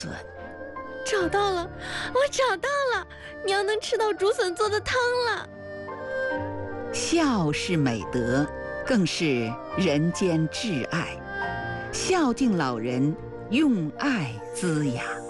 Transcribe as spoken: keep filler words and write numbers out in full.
找到了，我找到了，娘能吃到竹笋做的汤了。 孝是美德，更是人间至爱。孝敬老人，用爱滋养。